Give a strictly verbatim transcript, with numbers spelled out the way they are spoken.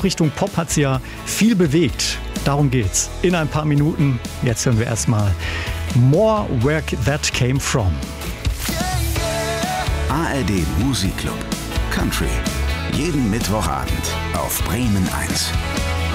Richtung Pop hat sie ja viel bewegt. Darum geht's. In ein paar Minuten. Jetzt hören wir erstmal More Where That Came From. A R D Musikclub Country. Jeden Mittwochabend auf Bremen eins.